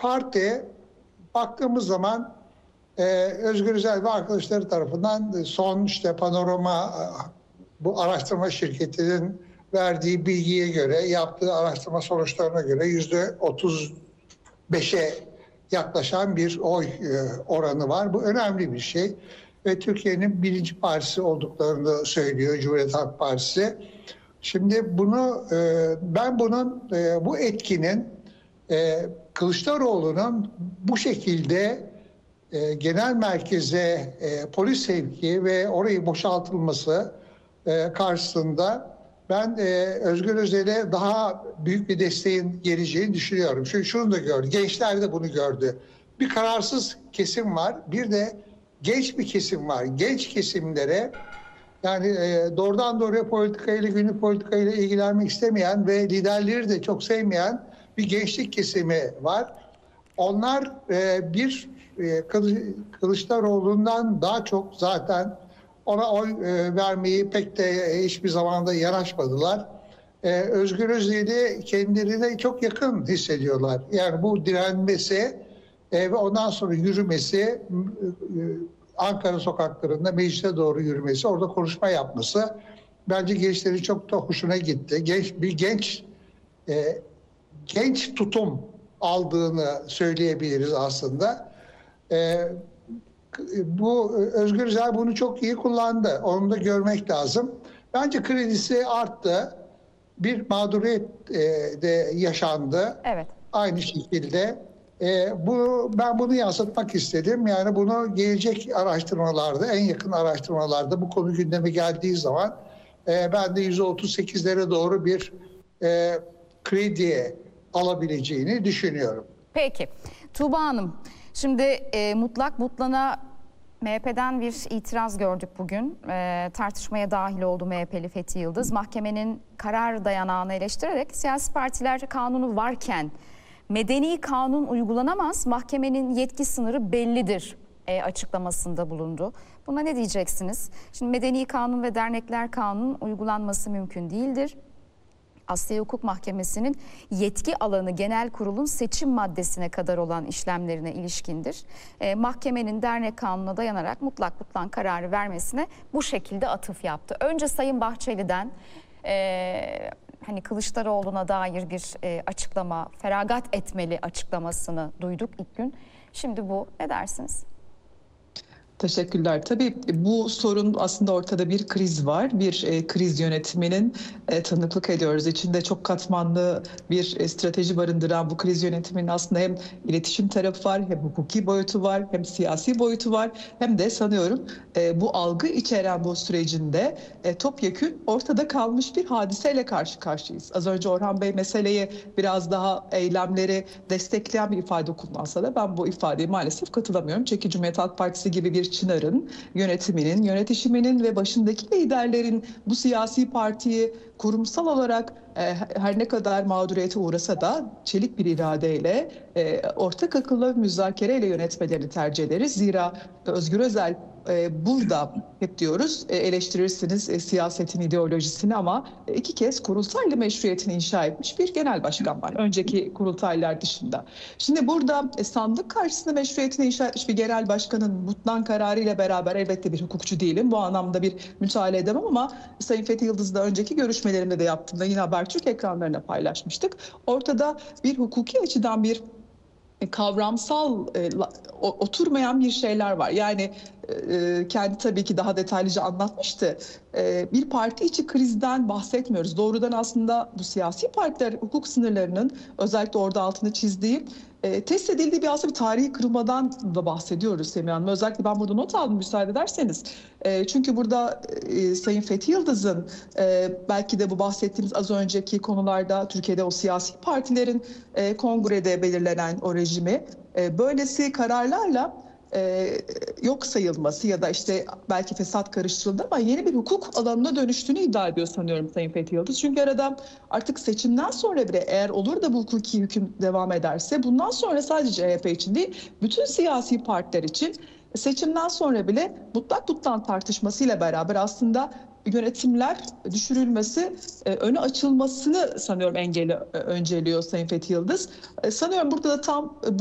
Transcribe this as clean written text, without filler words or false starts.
parti baktığımız zaman Özgür Özel ve arkadaşları tarafından son işte Panorama bu araştırma şirketinin verdiği bilgiye göre, yaptığı araştırma sonuçlarına göre %35'e yaklaşan bir oy oranı var. Bu önemli bir şey ve Türkiye'nin birinci partisi olduklarını söylüyor Cumhuriyet Halk Partisi. Şimdi ben bu etkinin Kılıçdaroğlu'nun bu şekilde genel merkeze polis sevki ve orayı boşaltılması karşısında ben Özgür Özel'e daha büyük bir desteğin geleceğini düşünüyorum. Çünkü şunu da gördü, gençler de bunu gördü. Bir kararsız kesim var, bir de genç bir kesim var. Genç kesimlere yani doğrudan doğruya politikayla, günlük politikayla ilgilenmek istemeyen ve liderleri de çok sevmeyen bir gençlik kesimi var. Onlar Kılıçdaroğlu'ndan daha çok zaten ona oy vermeyi pek de hiçbir zamanda yanaşmadılar. Özgür Özel'i kendilerine çok yakın hissediyorlar. Yani bu direnmesi ve ondan sonra yürümesi, Ankara sokaklarında meclise doğru yürümesi, orada konuşma yapması bence gençlerin çok da hoşuna gitti. Genç tutum aldığını söyleyebiliriz aslında. Bu Özgür Özel bunu çok iyi kullandı. Onu da görmek lazım. Bence kredisi arttı. Bir mağduriyet de yaşandı. Evet. Aynı şekilde. Ben bunu yansıtmak istedim. Yani bunu gelecek araştırmalarda, en yakın araştırmalarda bu konu gündeme geldiği zaman ben de %38'lere doğru bir kredi alabileceğini düşünüyorum. Peki. Tuğba Hanım, şimdi mutlak butlana MHP'den bir itiraz gördük bugün. Tartışmaya dahil oldu MHP'li Fethi Yıldız. Mahkemenin karar dayanağını eleştirerek siyasi partiler kanunu varken medeni kanun uygulanamaz, mahkemenin yetki sınırı bellidir açıklamasında bulundu. Buna ne diyeceksiniz? Şimdi medeni kanun ve dernekler kanunun uygulanması mümkün değildir. Asliye Hukuk Mahkemesi'nin yetki alanı genel kurulun seçim maddesine kadar olan işlemlerine ilişkindir. Mahkemenin dernek kanununa dayanarak mutlak butlan kararı vermesine bu şekilde atıf yaptı. Önce Sayın Bahçeli'den hani Kılıçdaroğlu'na dair bir açıklama, feragat etmeli açıklamasını duyduk ilk gün. Şimdi bu, ne dersiniz? Teşekkürler. Tabii bu sorun aslında ortada bir kriz var. Bir kriz yönetiminin tanıklık ediyoruz. İçinde çok katmanlı bir strateji barındıran bu kriz yönetiminin aslında hem iletişim tarafı var, hem hukuki boyutu var, hem siyasi boyutu var. Hem de sanıyorum bu algı içeren bu sürecinde topyekün ortada kalmış bir hadiseyle karşı karşıyayız. Az önce Orhan Bey meseleyi biraz daha eylemleri destekleyen bir ifade kullansa da ben bu ifadeye maalesef katılamıyorum. Çünkü Cumhuriyet Halk Partisi gibi bir çınarın yönetiminin, yönetişiminin ve başındaki liderlerin bu siyasi partiyi kurumsal olarak her ne kadar mağduriyete uğrasa da çelik bir iradeyle ortak akılla ve müzakereyle yönetmelerini tercih ederiz. Zira Özgür Özel burada hep diyoruz eleştirirsiniz siyasetin ideolojisini ama iki kez kurultayla meşruiyetini inşa etmiş bir genel başkan var. Önceki kurultaylar dışında. Şimdi burada sandık karşısında meşruiyetini inşa etmiş bir genel başkanın butlan kararıyla beraber elbette bir hukukçu değilim. Bu anlamda bir müteala edemem ama Sayın Fethi Yıldız'la önceki görüşmelerimde de yaptığımda yine Habertürk ekranlarına paylaşmıştık. Ortada bir hukuki açıdan bir kavramsal oturmayan bir şeyler var. Yani kendi tabii ki daha detaylıca anlatmıştı. Bir parti içi krizden bahsetmiyoruz. Doğrudan aslında bu siyasi partiler hukuk sınırlarının özellikle orada altını çizdiği test edildiği aslında bir tarihi kırılmadan da bahsediyoruz Semih Hanım. Özellikle ben burada not aldım müsaade ederseniz. Çünkü burada Sayın Fethi Yıldız'ın belki de bu bahsettiğimiz az önceki konularda Türkiye'de o siyasi partilerin kongrede belirlenen o rejimi böylesi kararlarla yok sayılması ya da işte belki fesat karıştırıldı ama yeni bir hukuk alanına dönüştüğünü iddia ediyor sanıyorum Sayın Fethi Yıldız. Çünkü arada artık seçimden sonra bile eğer olur da bu hukuki hüküm devam ederse bundan sonra sadece CHP için değil bütün siyasi partiler için seçimden sonra bile mutlak butlan tartışmasıyla beraber aslında yönetimler düşürülmesi, önü açılmasını sanıyorum önceliyor Sayın Fethi Yıldız. Sanıyorum burada da tam